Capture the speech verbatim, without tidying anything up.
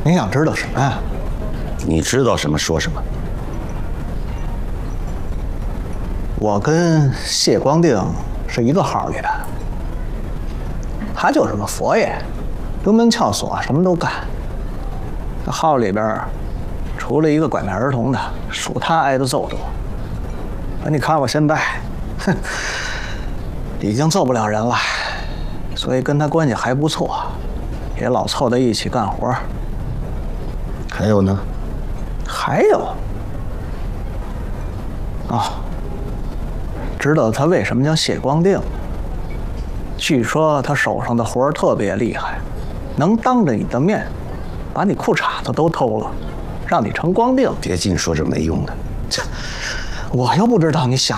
你想知道什么呀？ 你知道什么说什么。 我跟谢光定是一个号里的，他就是个佛爷，登门撬锁，什么都干。这号里边除了一个拐卖儿童的，属他挨的揍多。可你看我现在，哼，已经揍不了人了，所以跟他关系还不错，也老凑在一起干活。 还有呢？ 还有，哦，知道他为什么叫谢光定？据说他手上的活儿特别厉害，能当着你的面把你裤衩子都偷了，让你成光腚。 别净说这没用的。 我又不知道你想